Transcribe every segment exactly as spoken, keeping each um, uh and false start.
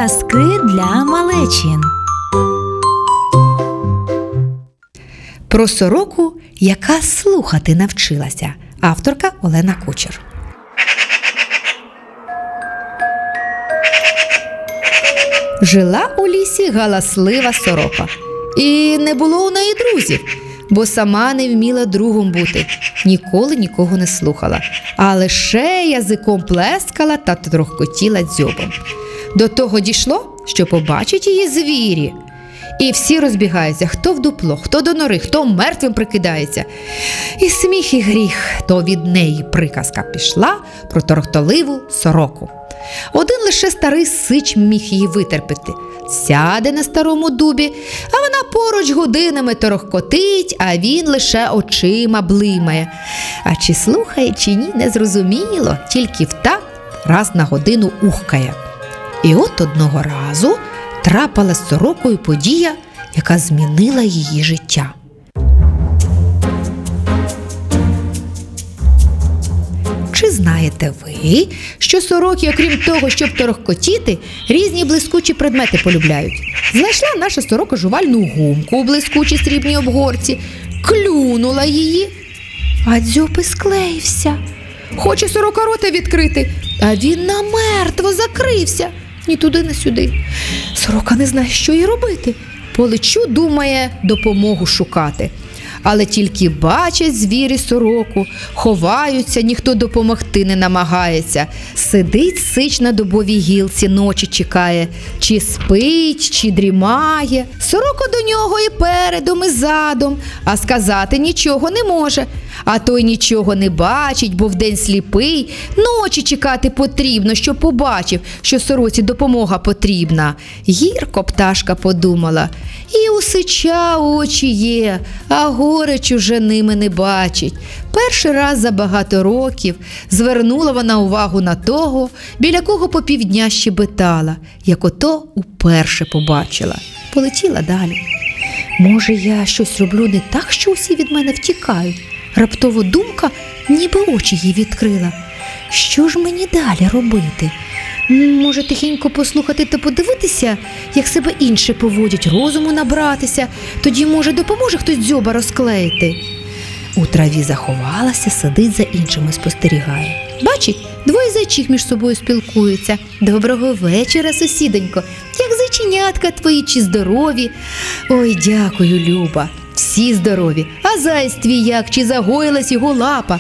Казки для малечин. Про сороку, яка слухати навчилася. Авторка Олена Кучер. Жила у лісі галаслива сорока. І не було у неї друзів, бо сама не вміла другом бути. Ніколи нікого не слухала, а лише язиком плескала та трохкотіла дзьобом. До того дійшло, що побачать її звірі. І всі розбігаються, хто в дупло, хто до нори, хто мертвим прикидається. І сміх, і гріх, то від неї приказка пішла про торохтоливу сороку. Один лише старий сич міг її витерпіти. Сяде на старому дубі, а вона поруч годинами торохкотить, а він лише очима блимає. А чи слухає, чи ні, не зрозуміло, тільки в такт раз на годину ухкає. І от одного разу трапилась з сорокою подія, яка змінила її життя. Чи знаєте ви, що сороки, окрім того, щоб торохкотіти, різні блискучі предмети полюбляють? Знайшла наша сорока жувальну гумку у блискучій срібній обгорці, клюнула її, а дзьоб і склеївся. Хоче сорока рота відкрити, а він намертво закрився. Ні туди, ні сюди. Сорока не знає, що їй робити. Полечу, думає, допомогу шукати. Але тільки бачать звірі сороку, ховаються, ніхто допомогти не намагається. Сидить сич на дубовій гілці, ночі чекає, чи спить, чи дрімає. Сорока до нього і передом, і задом, а сказати нічого не може. А той нічого не бачить, бо вдень сліпий, ночі чекати потрібно, щоб побачив, що сороці допомога потрібна. Гірко пташка подумала, і у сича очі є, а горе чуже ними не бачить. Перший раз за багато років звернула вона увагу на того, біля кого по півдня щебетала, як ото уперше побачила. Полетіла далі. Може, я щось роблю не так, що усі від мене втікають? Раптово думка ніби очі їй відкрила. Що ж мені далі робити? Може, тихенько послухати та подивитися, як себе інші поводять, розуму набратися? Тоді, може, допоможе хтось дзьоба розклеїти? У траві заховалася, сидить за іншими, спостерігає. Бачить, двоє зайчих між собою спілкуються. Доброго вечора, сусідонько. Як зайченятка твої, чи здорові? Ой, дякую, Люба. Всі здорові. А заяць твій як, чи загоїлась його лапа?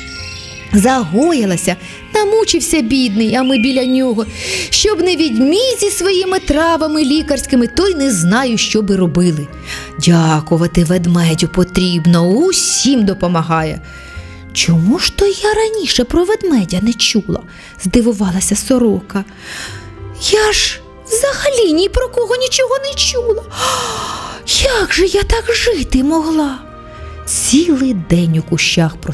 Загоїлася, намучився бідний, а ми біля нього. Щоб не відмій зі своїми травами лікарськими, то й не знаю, що би робили. Дякувати ведмедю потрібно, усім допомагає. Чому ж то я раніше про ведмедя не чула? Здивувалася сорока. Я ж взагалі ні про кого нічого не чула. Як же я так жити могла? Цілий день у кущах